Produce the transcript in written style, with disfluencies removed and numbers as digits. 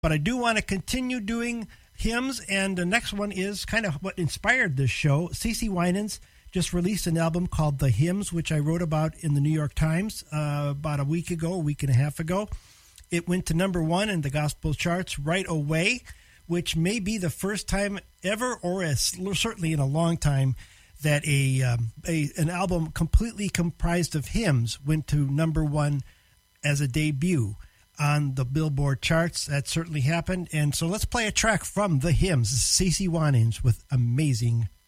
But I do want to continue doing hymns, and the next one is kind of what inspired this show. CeCe Winans just released an album called The Hymns, which I wrote about in the New York Times about a week and a half ago. It went to number 1 in the gospel charts right away, which may be the first time ever, or certainly in a long time, that an album completely comprised of hymns went to number 1 as a debut on the Billboard charts. That certainly happened. And so let's play a track from The Hymns. CeCe Winans with Amazing